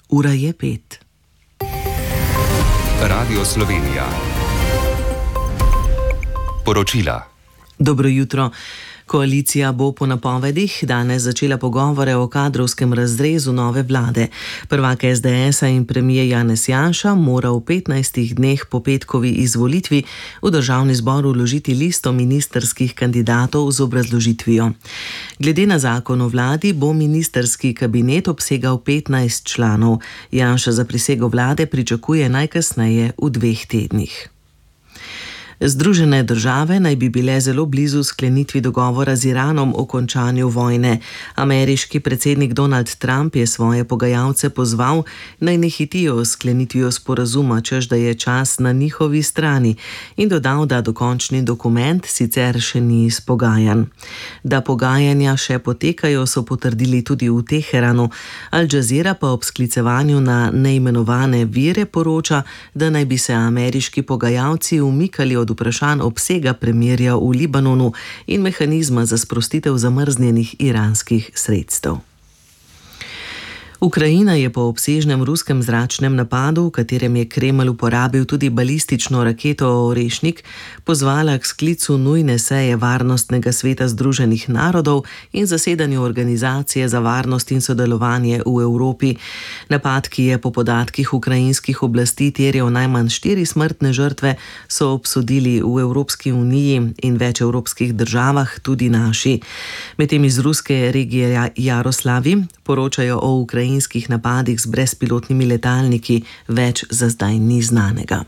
Ura je 5. Radio Slovenija. Poročila. Dobro jutro. Koalicija bo po napovedih danes začela pogovore o kadrovskem razrezu nove vlade. Prvak SDS-a in premijer Janez Janša mora v 15 dneh po petkovi izvolitvi v državni zbor vložiti listo ministrskih kandidatov z obrazložitvijo. Glede na zakon o vladi bo ministrski kabinet obsegal 15 članov. Janša za prisego vlade pričakuje najkasneje v 2 tednih. Združene države naj bi bile zelo blizu sklenitvi dogovora z Iranom o končanju vojne. Ameriški predsednik Donald Trump je svoje pogajalce pozval, naj ne hitijo s sklenitvijo sporazuma, češ da je čas na njihovi strani, in dodal, da dokončni dokument sicer še ni izpogajan. Da pogajanja še potekajo, so potrdili tudi v Teheranu. Al Jazeera pa ob sklicevanju na neimenovane vire poroča, da naj bi se ameriški pogajalci umikali od vprašanj obsega premirja v Libanonu in mehanizma za sprostitev zamrznjenih iranskih sredstev. Ukrajina je po obsežnem ruskem zračnem napadu, v katerem je Kremelj uporabil tudi balistično raketo Orešnik, pozvala k sklicu nujne seje Varnostnega sveta Združenih narodov in zasedanju Organizacije za varnost in sodelovanje v Evropi. Napad, ki je po podatkih ukrajinskih oblasti terjal najmanj 4 smrtne žrtve, so obsodili v Evropski uniji in več evropskih državah, tudi naši. Medtem iz ruske regije Jaroslavi poročajo o ukrajinskih napadih z brezpilotnimi letalniki, več za zdaj ni znanega.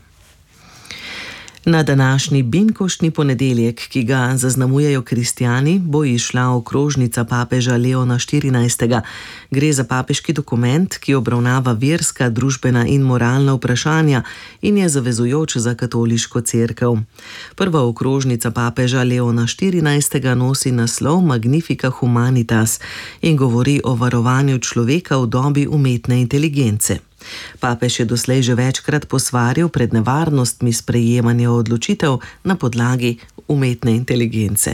Na današnji binkoštni ponedeljek, ki ga zaznamujejo kristjani, bo izšla okrožnica papeža Leona XIV. Gre za papeški dokument, ki obravnava verska, družbena in moralna vprašanja in je zavezujoč za katoliško cerkev. Prva okrožnica papeža Leona XIV. Nosi naslov Magnifica Humanitas in govori o varovanju človeka v dobi umetne inteligence. Papež je doslej že večkrat posvaril pred nevarnostmi sprejemanja odločitev na podlagi umetne inteligence.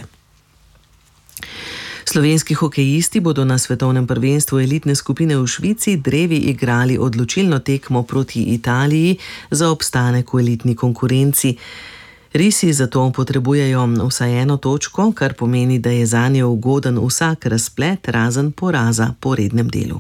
Slovenski hokejisti bodo na svetovnem prvenstvu elitne skupine v Švici drevi igrali odločilno tekmo proti Italiji za obstanek v elitni konkurenci. Risi zato potrebujejo vsaj 1 točko, kar pomeni, da je zanje ugoden vsak razplet razen poraza po rednem delu.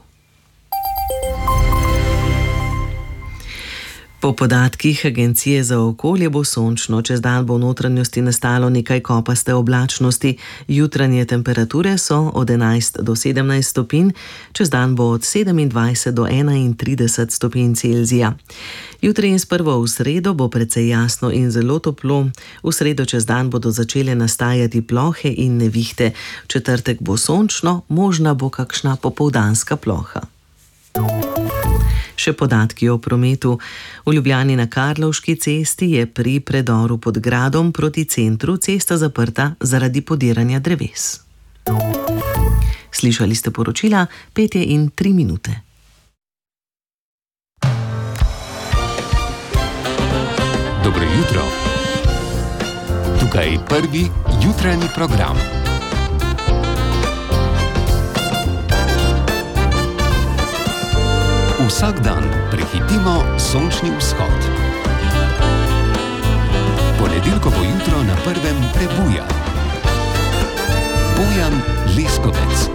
Po podatkih Agencije za okolje bo sončno, čez dan bo v notranjosti nastalo nekaj kopaste oblačnosti, jutranje temperature so od 11 do 17 stopinj, čez dan bo od 27 do 31 stopinj Celzija. Jutri in sprva v sredo bo precej jasno in zelo toplo, v sredo čez dan bodo začele nastajati plohe in nevihte, v četrtek bo sončno, možna bo kakšna popoldanska ploha. Še podatki o prometu. V Ljubljani na Karlovški cesti je pri predoru pod gradom proti centru cesta zaprta zaradi podiranja dreves. Slišali ste poročila 5:03. Dobro jutro. Tukaj prvi jutranji program. Vsak dan prehitimo sončni vzhod. Ponedeljkovo jutro na prvem prebuja. Bojan Leskovec.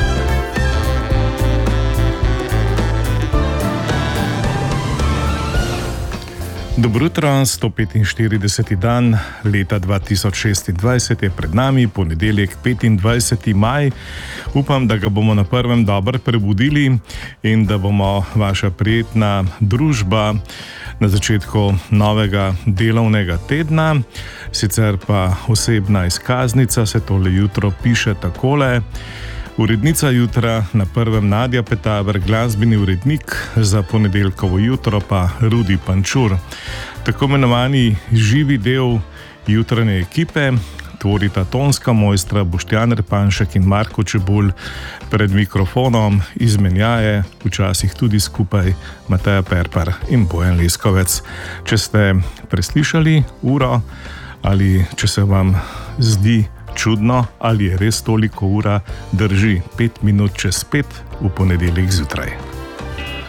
Dobro jutro, 145. dan leta 2026 je pred nami, ponedeljek 25. maj. Upam, da ga bomo na prvem dobro prebudili in da bomo vaša prijetna družba na začetku novega delovnega tedna. Sicer pa osebna izkaznica se tole jutro piše takole. Urednica jutra na prvem Nadja Petaver, glasbeni urednik za ponedeljkovo jutro pa Rudi Pančur. Tako imenovani živi del jutranje ekipe tvorita tonska mojstra Boštjan Repanšek in Marko Čebulj, pred mikrofonom izmenjaje, včasih tudi skupaj Mateja Perpar in Bojan Leskovec. Če ste preslišali uro ali če se vam zdi čudno, ali je res toliko ura, drži 5 minut čez 5 v ponedeljek zjutraj.